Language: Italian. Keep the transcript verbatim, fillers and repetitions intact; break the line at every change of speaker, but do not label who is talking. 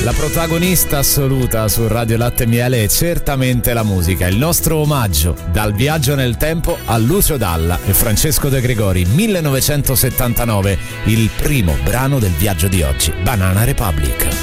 La protagonista assoluta su Radio Latte e Miele è certamente la musica. Il nostro omaggio dal viaggio nel tempo a Lucio Dalla e Francesco De Gregori, millenovecentosettantanove, il primo brano del viaggio di oggi, Banana Republic.